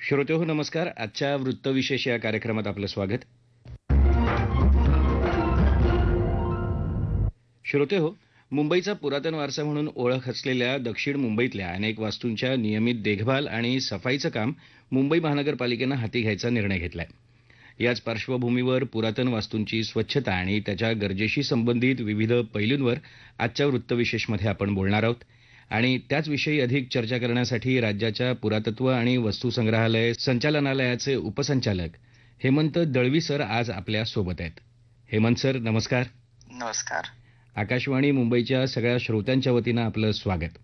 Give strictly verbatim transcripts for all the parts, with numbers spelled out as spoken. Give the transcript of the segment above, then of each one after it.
श्रोतेहो नमस्कार. आजच्या वृत्तविशेष या कार्यक्रमात आपलं स्वागत. श्रोतेहो, मुंबईचा पुरातन वारसा म्हणून ओळख असलेल्या दक्षिण मुंबईतल्या अनेक वास्तूंच्या नियमित देखभाल आणि सफाईचं काम मुंबई महानगरपालिकेनं हाती घ्यायचा निर्णय घेतलाय. याच पार्श्वभूमीवर पुरातन वास्तूंची स्वच्छता आणि त्याच्या गरजेशी संबंधित विविध पैलूंवर आजच्या वृत्तविशेषमध्ये आपण बोलणार आहोत. आणि त्याचविषयी अधिक चर्चा करण्यासाठी राज्याच्या पुरातत्व आणि वस्तुसंग्रहालय संचालनालयाचे उपसंचालक हेमंत दळवी सर आज आपल्या सोबत आहेत. हेमंत सर, नमस्कार. नमस्कार. आकाशवाणी मुंबईच्या सगळ्या श्रोत्यांच्या वतीनं आपलं स्वागत.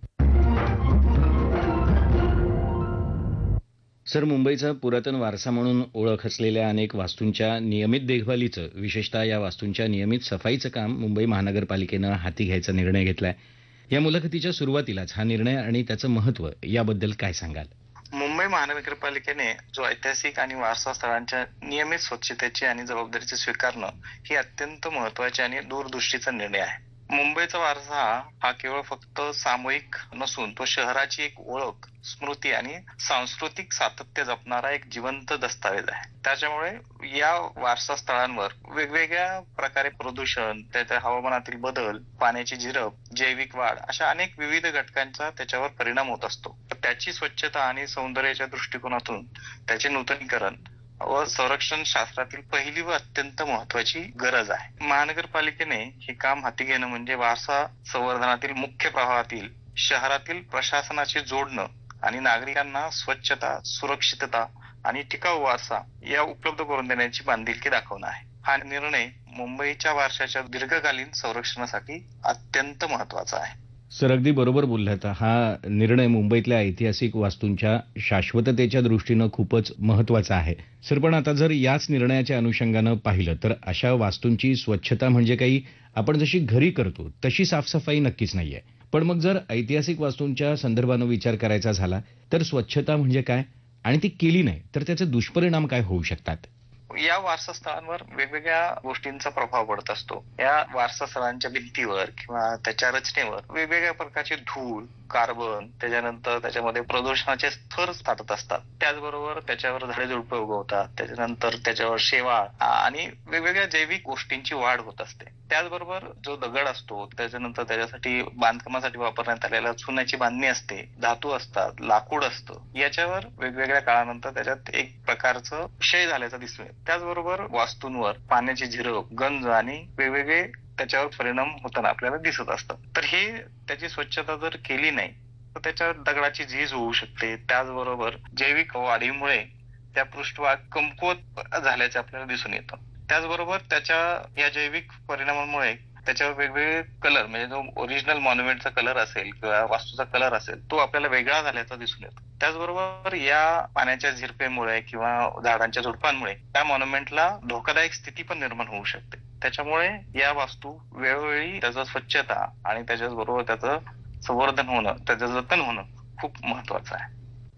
सर, मुंबईचा पुरातन वारसा म्हणून ओळख असलेल्या अनेक वास्तूंच्या नियमित देखभालीचं, विशेषतः या वास्तूंच्या नियमित सफाईचं काम मुंबई महानगरपालिकेनं हाती घ्यायचा निर्णय घेतलाय. या मुलाखतीच्या सुरुवातीलाच हा निर्णय आणि त्याचं महत्त्व याबद्दल काय सांगाल? मुंबई महानगरपालिकेने जो ऐतिहासिक आणि वारसा स्थळांच्या नियमित स्वच्छतेची आणि जबाबदारीचे स्वीकारणं ही अत्यंत महत्वाची आणि दूरदृष्टीचा निर्णय आहे. मुंबईचा वारसा हा केवळ फक्त सामूहिक नसून तो शहराची एक ओळख, स्मृती आणि सांस्कृतिक सातत्य जपणारा एक जिवंत दस्तावेज आहे. त्याच्यामुळे या वारसा स्थळांवर वेगवेगळ्या प्रकारे प्रदूषण, त्याच्या हवामानातील बदल, पाण्याची झिरप, जैविक वाढ अशा अनेक विविध घटकांचा त्याच्यावर परिणाम होत असतो. त्याची स्वच्छता आणि सौंदर्याच्या दृष्टिकोनातून त्याचे नूतनीकरण व संरक्षण शास्त्रातील पहिली व अत्यंत महत्वाची गरज आहे. महानगरपालिकेने हे काम हाती घेणं म्हणजे वारसा संवर्धनातील मुख्य प्रवाहातील शहरातील प्रशासनाचे जोडणं आणि नागरिकांना स्वच्छता, सुरक्षितता आणि टिकाऊ वारसा या उपलब्ध करून देण्याची बांधिलकी दाखवणं आहे. हा निर्णय मुंबईच्या वारशाच्या दीर्घकालीन संरक्षणासाठी अत्यंत महत्वाचा आहे. सर, अगदी बरोबर बोललात. हा निर्णय मुंबईतल्या ऐतिहासिक वास्तूंच्या शाश्वततेच्या दृष्टीनं खूपच महत्वाचा आहे. सर, पण आता जर याच निर्णयाच्या अनुषंगानं पाहिलं तर अशा वास्तूंची स्वच्छता म्हणजे काही आपण जशी घरी करतो तशी साफसफाई नक्कीच नाहीये. पण मग जर ऐतिहासिक वास्तूंच्या संदर्भानं विचार करायचा झाला तर स्वच्छता म्हणजे काय आणि ती केली नाही तर त्याचे दुष्परिणाम काय होऊ शकतात? या वारसा स्थळांवर वेगवेगळ्या गोष्टींचा प्रभाव पडत असतो. या वारसा स्थळांच्या भिंतीवर किंवा त्याच्या रचनेवर वेगवेगळ्या प्रकारचे धूळ, कार्बन, त्याच्यानंतर त्याच्यामध्ये प्रदूषणाचे स्तर साठत असतात. त्याचबरोबर त्याच्यावर झाडे झुडपे उगवतात, त्याच्यानंतर त्याच्यावर शेवाळ आणि वेगवेगळ्या जैविक गोष्टींची वाढ होत असते. त्याचबरोबर जो दगड असतो, त्याच्यानंतर त्याच्यासाठी बांधकामासाठी वापरण्यात आलेल्या चुन्याची बांधणी असते, धातू असतात, लाकूड असतं. याच्यावर वेगवेगळ्या काळानंतर त्याच्यात एक प्रकारचं क्षय झाल्याचं दिसून येतं. त्याचबरोबर वास्तूंवर पाण्याची झिरप, गंज आणि वेगवेगळे त्याच्यावर परिणाम होताना आपल्याला दिसत असतात. तर हे त्याची स्वच्छता जर केली नाही तर त्याच्या दगडाची झीज होऊ शकते. त्याचबरोबर जैविक वाढीमुळे त्या पृष्ठभाग कमकुवत झाल्याचे आपल्याला दिसून येतं. त्याचबरोबर त्याच्या या जैविक परिणामामुळे त्याच्यावर वेगवेगळे कलर, म्हणजे जो ओरिजिनल मॉन्युमेंटचा कलर असेल किंवा वास्तूचा कलर असेल तो आपल्याला वेगळा झाल्याचा दिसून येतो. त्याचबरोबर या पाण्याच्या झिरपेमुळे किंवा झाडांच्या झुडपांमुळे त्या मॉन्युमेंटला धोकादायक स्थिती पण निर्माण होऊ शकते. त्याच्यामुळे या वास्तू वेळोवेळी त्याचं स्वच्छता आणि त्याच्याचबरोबर त्याचं संवर्धन होणं, त्याचं जतन होणं खूप महत्वाचं आहे.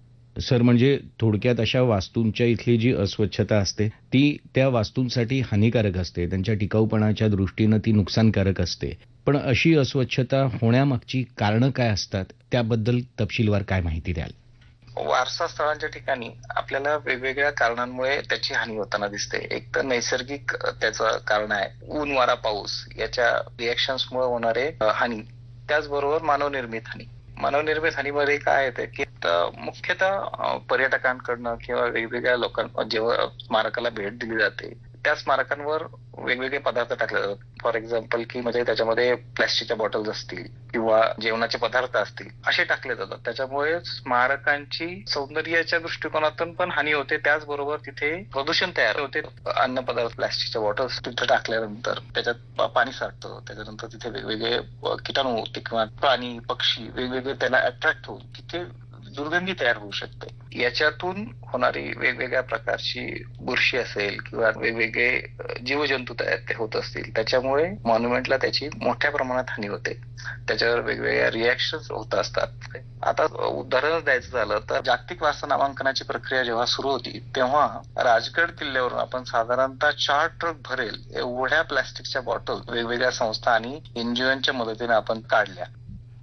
सर, म्हणजे थोडक्यात अशा वास्तूंच्या इथली जी अस्वच्छता असते ती त्या वास्तूंसाठी हानिकारक असते, त्यांच्या टिकाऊपणाच्या दृष्टीनं ती नुकसानकारक असते. पण अशी अस्वच्छता होण्यामागची कारणं काय असतात त्याबद्दल तपशीलवार काय माहिती द्याल? वारसा स्थळांच्या ठिकाणी आपल्याला वेगवेगळ्या कारणांमुळे त्याची हानी होताना दिसते. एक तर नैसर्गिक त्याचं कारण आहे, ऊन, वारा, पाऊस याच्या रिएक्शन्समुळे होणारे हानी. त्याचबरोबर मानवनिर्मित हानी. मानवनिर्मित हानीमध्ये काय येते की मुख्यतः पर्यटकांकडनं किंवा वेगवेगळ्या लोकांना जेव्हा स्मारकाला भेट दिली जाते त्या स्मारकांवर वेगवेगळे पदार्थ टाकले जातात. फॉर एक्झाम्पल की म्हणजे त्याच्यामध्ये प्लॅस्टिकच्या बॉटल्स असतील किंवा जेवणाचे पदार्थ असतील असे टाकले जातात. त्याच्यामुळे स्मारकांची सौंदर्याच्या दृष्टिकोनातून पण हानी होते. त्याचबरोबर तिथे प्रदूषण तयार होते. अन्न पदार्थ, प्लॅस्टिकच्या बॉटल्स तिथे टाकल्यानंतर त्याच्यात पाणी साठतं. त्याच्यानंतर तिथे वेगवेगळे किटाणू होते किंवा प्राणी, पक्षी वेगवेगळे त्याला अट्रॅक्ट होऊन तिथे दुर्गंधी तयार होऊ शकते. याच्यातून होणारी वेगवेगळ्या प्रकारची बुरशी असेल किंवा वेगवेगळे जीवजंतू तयार होत असतील, त्याच्यामुळे मॉन्युमेंटला त्याची मोठ्या प्रमाणात हानी होते. त्याच्यावर वेगवेगळ्या रिएक्शन्स होत असतात. आता उदाहरण द्यायचं झालं तर जागतिक वारसा नामांकनाची प्रक्रिया जेव्हा सुरू होती तेव्हा राजगड किल्ल्यावरून आपण साधारणतः चार ट्रक भरेल एवढ्या प्लॅस्टिकच्या बॉटल वेगवेगळ्या संस्था आणि एनजीओच्या मदतीने आपण काढल्या.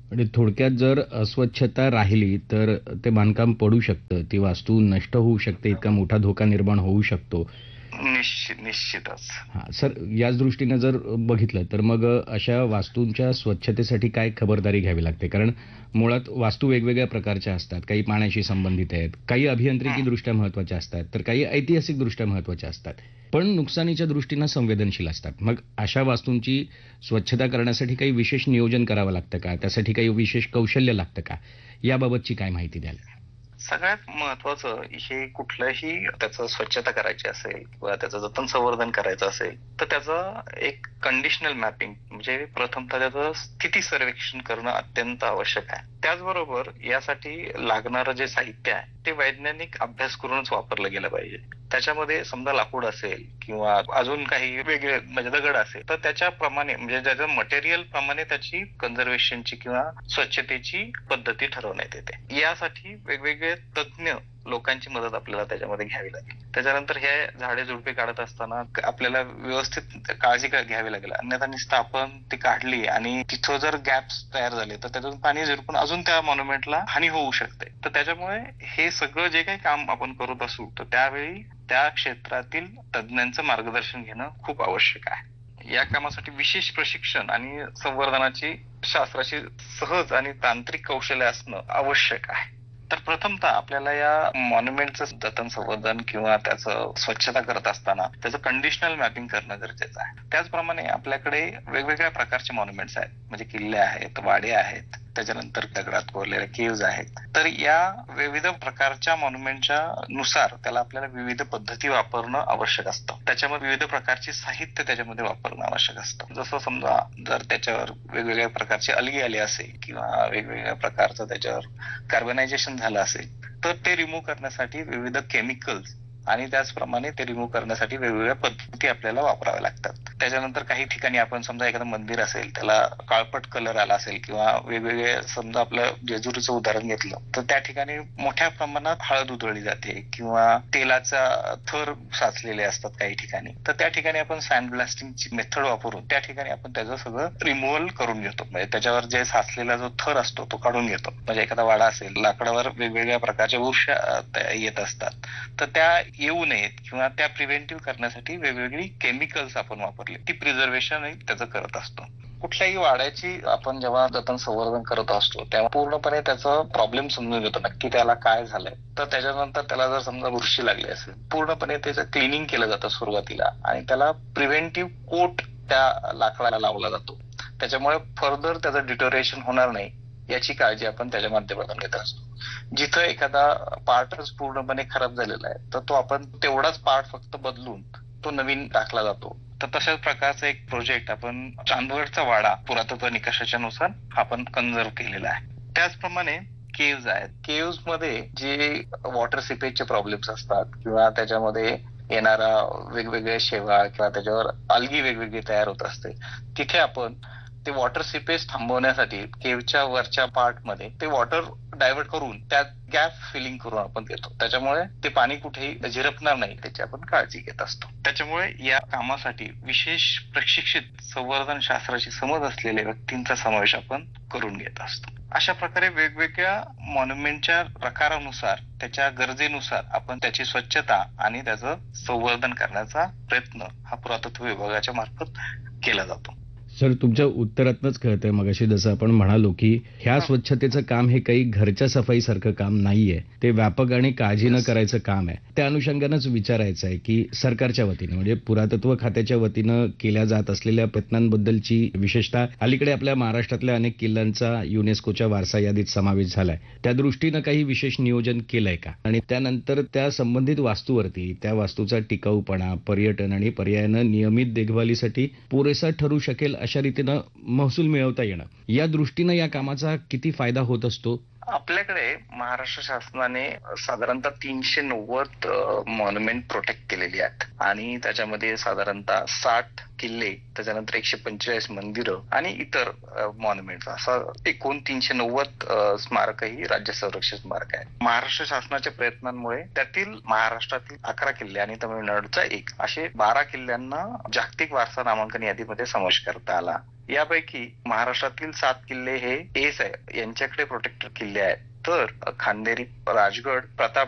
म्हणजे थोडक्यात जर अस्वच्छता राहिली तर ते बांधकाम पडू शकतं, ती वास्तू नष्ट होऊ शकते, इतका मोठा धोका निर्माण होऊ शकतो. निश्चित निश्चितच. हां, सर याच दृष्टीनं जर बघितलं तर मग अशा वास्तूंच्या स्वच्छतेसाठी काय खबरदारी घ्यावी लागते? कारण मुळात वास्तू वेगवेगळ्या प्रकारच्या असतात. काही पाण्याशी संबंधित आहेत, काही हं. अभियांत्रिकीदृष्ट्या महत्त्वाच्या असतात, तर काही ऐतिहासिकदृष्ट्या महत्त्वाच्या असतात. पण नुकसानीच्या दृष्टीनं संवेदनशील असतात. मग अशा वास्तूंची स्वच्छता करण्यासाठी काही विशेष नियोजन करावं लागतं का? त्यासाठी काही विशेष कौशल्य लागतं का? याबाबतची काय माहिती द्याल? सगळ्यात महत्वाचं हे कुठलंही त्याचं स्वच्छता करायची असेल किंवा त्याचं जतन संवर्धन करायचं असेल तर त्याचं एक कंडिशनल मॅपिंग म्हणजे प्रथमतः त्याचं स्थिती सर्वेक्षण करणं अत्यंत आवश्यक आहे. त्याचबरोबर यासाठी लागणारं जे साहित्य आहे ते वैज्ञानिक अभ्यास करूनच वापरलं गेलं पाहिजे. त्याच्यामध्ये समजा लाकूड असेल किंवा अजून काही वेगळे म्हणजे दगड असेल तर त्याच्या प्रमाणे म्हणजे त्याच्या मटेरियल प्रमाणे त्याची कन्झर्वेशनची किंवा स्वच्छतेची पद्धती ठरवण्यात येते. यासाठी वेगवेगळे तज्ञ लोकांची मदत आपल्याला त्याच्यामध्ये घ्यावी लागेल. त्याच्यानंतर हे झाडे झुडपे काढत असताना आपल्याला व्यवस्थित काळजी घ्यावी लागेल. अन्यथा नुसतं आपण ती काढली आणि तिथं जर गॅप्स तयार झाले तर त्यातून पाणी झिरपून अजून त्या मॉन्युमेंटला हानी होऊ शकते. तर त्याच्यामुळे हे सगळं जे काही काम आपण करत असू तर त्यावेळी त्या क्षेत्रातील तज्ञांचं मार्गदर्शन घेणं खूप आवश्यक आहे. या कामासाठी विशेष प्रशिक्षण आणि संवर्धनाची शास्त्राची सहज आणि तांत्रिक कौशल्य असणं आवश्यक आहे. तर प्रथमतः आपल्याला या मॉन्युमेंटचं जतन संवर्धन किंवा त्याचं स्वच्छता करत असताना त्याचं कंडिशनल मॅपिंग करणं गरजेचं आहे. त्याचप्रमाणे आपल्याकडे वेगवेगळ्या प्रकारचे मॉन्युमेंट्स आहेत म्हणजे किल्ले आहेत, वाडे आहेत, त्याच्यानंतर दगडात कोरलेल्या केव्ज आहेत. तर या विविध प्रकारच्या मॉन्युमेंटच्या नुसार त्याला आपल्याला विविध पद्धती वापरणं आवश्यक असतं. त्याच्यामध्ये विविध प्रकारचे साहित्य त्याच्यामध्ये वापरणं आवश्यक असतं. जसं समजा जर त्याच्यावर वेगवेगळ्या प्रकारचे अलगी आले असेल किंवा वेगवेगळ्या प्रकारचं त्याच्यावर कार्बनायझेशन झालं असेल तर ते रिमूव्ह करण्यासाठी विविध केमिकल्स आणि त्याचप्रमाणे ते रिमूव्ह करण्यासाठी वेगवेगळ्या पद्धती आपल्याला वापराव्या लागतात. त्याच्यानंतर काही ठिकाणी आपण समजा एखादं मंदिर असेल त्याला काळपट कलर आला असेल किंवा वेगवेगळे समजा आपलं जेजुरीचं उदाहरण घेतलं तर त्या ठिकाणी मोठ्या प्रमाणात हळद उधळली जाते किंवा तेलाचा थर साचलेले असतात काही ठिकाणी. तर त्या ठिकाणी आपण सँड ब्लास्टिंगची मेथड वापरून त्या ठिकाणी आपण त्याचं सगळं रिमूव्हल करून घेतो. म्हणजे त्याच्यावर जे साचलेला जो थर असतो तो काढून घेतो. म्हणजे एखादा वाडा असेल लाकडावर वेगवेगळ्या प्रकारच्या उरशा येत असतात तर त्या येऊ नयेत किंवा त्या प्रिव्हेंटिव्ह करण्यासाठी वेगवेगळी केमिकल्स आपण वापरली ती प्रिझर्वेशन त्याचं करत असतो. कुठल्याही वाड्याची आपण जेव्हा जतन संवर्धन करत असतो तेव्हा पूर्णपणे त्याचा प्रॉब्लेम समजून घेतो नक्की त्याला काय झालंय. तर त्याच्यानंतर त्याला जर समजा बुरशी लागली असेल पूर्णपणे त्याचं क्लिनिंग केलं जातं सुरुवातीला आणि त्याला प्रिव्हेंटिव्ह कोट त्या लाकडाला लावला जातो. त्याच्यामुळे फर्दर त्याचं डिटोरेशन होणार नाही याची काळजी आपण त्याच्या माध्यमातून घेत असतो. जिथं एखादा पार्टच पूर्णपणे खराब झालेला आहे तर तो आपण तेवढाच पार्ट फक्त बदलून तो नवीन टाकला जातो. तर तशाच प्रकारचा एक प्रोजेक्ट आपण चांदवडचा वाडा पुरातत्व निकषाच्या नुसार आपण कन्झर्व केलेला आहे. त्याचप्रमाणे केव्ज आहेत. केव्ज मध्ये जे वॉटर सिपेजचे प्रॉब्लेम्स असतात किंवा त्याच्यामध्ये येणारा वेगवेगळे शेवाळ किंवा त्याच्यावर अलगी वेगवेगळी तयार होत असते तिथे आपण ते वॉटर सिपेज थांबवण्यासाठी केव्हच्या वरच्या पार्ट मध्ये ते वॉटर डायव्हर्ट करून त्यात गॅप फिलिंग करून आपण देतो. त्याच्यामुळे ते पाणी कुठेही झिरपणार नाही त्याची आपण काळजी घेत असतो. त्याच्यामुळे या कामासाठी विशेष प्रशिक्षित संवर्धन शास्त्राची समज असलेल्या व्यक्तींचा समावेश आपण करून घेत असतो. अशा प्रकारे वेगवेगळ्या मॉन्युमेंटच्या प्रकारानुसार त्याच्या गरजेनुसार आपण त्याची स्वच्छता आणि त्याचं संवर्धन करण्याचा प्रयत्न हा पुरातत्व विभागाच्या मार्फत केला जातो. सर तुमच्या उत्तरातनच कळतंय मगाशी जसं आपण म्हणालो की ह्या स्वच्छतेचं काम हे काही घरच्या सफाईसारखं काम नाहीये. ते व्यापक आणि काळजीनं करायचं काम आहे. त्या अनुषंगानंच विचारायचं आहे की सरकारच्या वतीनं म्हणजे पुरातत्व खात्याच्या वतीनं केल्या जात असलेल्या प्रयत्नांबद्दलची विशेषतः अलीकडे आपल्या महाराष्ट्रातल्या अनेक किल्ल्यांचा युनेस्कोच्या वारसा यादीत समावेश झालाय. त्या दृष्टीनं काही विशेष नियोजन केलंय का? आणि त्यानंतर त्या संबंधित वास्तूवरती त्या वास्तूचा टिकाऊपणा, पर्यटन आणि पर्यायानं नियमित देखभालीसाठी पुरेसा ठरू शकेल अशा रीतीनं महसूल मिळवता येणं या दृष्टीनं या कामाचा किती फायदा होत असतो? आपल्याकडे महाराष्ट्र शासनाने साधारणतः तीनशे नव्वद मॉन्युमेंट प्रोटेक्ट केलेली आहेत आणि त्याच्यामध्ये साधारणतः साठ किल्ले त्याच्यानंतर एकशे पंचेचाळीस मंदिरं आणि इतर मॉन्युमेंट असं एकूण तीनशे नव्वद स्मारकही राज्य संरक्षित स्मारक आहे. महाराष्ट्र शासनाच्या प्रयत्नांमुळे त्यातील महाराष्ट्रातील अकरा किल्ले आणि तामिळनाडूचा एक असे बारा किल्ल्यांना जागतिक वारसा नामांकन यादीमध्ये समावेश करता आला. यापैकी महाराष्ट्रातील सात किल्ले हे एस आहे यांच्याकडे प्रोटेक्टेड किल्ले आहेत. तर खांदेरी, राजगड, प्रताप